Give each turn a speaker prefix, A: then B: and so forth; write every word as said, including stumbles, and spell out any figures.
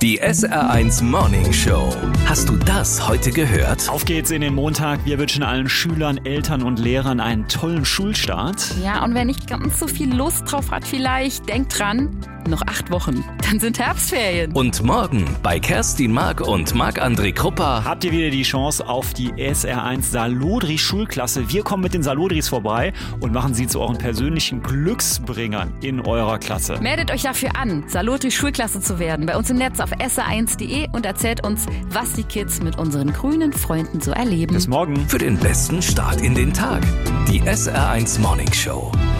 A: Die S R eins Morning Show. Hast du das heute gehört?
B: Auf geht's in den Montag. Wir wünschen allen Schülern, Eltern und Lehrern einen tollen Schulstart.
C: Ja, und wer nicht ganz so viel Lust drauf hat vielleicht, denkt dran, noch acht Wochen, dann sind Herbstferien.
A: Und morgen bei Kerstin Mark und Marc-André Krupper
B: Habt ihr wieder die Chance auf die S R eins Salodri Schulklasse. Wir kommen mit den Salodris vorbei und machen sie zu euren persönlichen Glücksbringern in eurer Klasse.
C: Meldet euch dafür an, Salodri Schulklasse zu werden, bei uns im Netz auf S R eins punkt de und erzählt uns, was die Kids mit unseren grünen Freunden so erleben.
B: Bis morgen.
A: für den besten Start in den Tag. Die S R eins Morning Show.